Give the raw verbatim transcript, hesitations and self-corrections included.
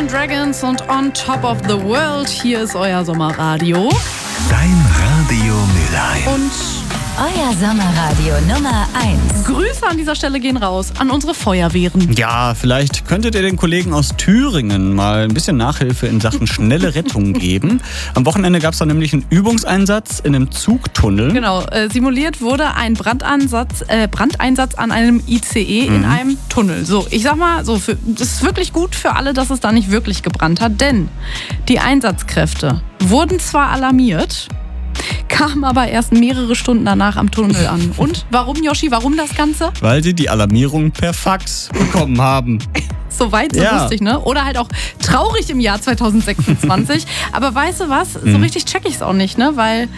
Dragons und On Top of the World. Hier ist euer Sommerradio. Dein Radio Mülheim. Und euer Sommerradio Nummer eins. Grüße an dieser Stelle gehen raus an unsere Feuerwehren. Ja, vielleicht könntet ihr den Kollegen aus Thüringen mal ein bisschen Nachhilfe in Sachen schnelle Rettung geben. Am Wochenende gab es da nämlich einen Übungseinsatz in einem Zugtunnel. Genau, äh, simuliert wurde ein Brandansatz, äh, Brandeinsatz an einem I C E mhm. in einem Tunnel. So, ich sag mal, so für, das ist wirklich gut für alle, dass es da nicht wirklich gebrannt hat, denn die Einsatzkräfte wurden zwar alarmiert, kamen aber erst mehrere Stunden danach am Tunnel an. Und warum, Yoshi, warum das Ganze? Weil sie die Alarmierung per Fax bekommen haben. So weit, so ja. lustig, ne? Oder halt auch traurig im Jahr zwanzig sechsundzwanzig. Aber weißt du was? So richtig check ich's auch nicht, ne? Weil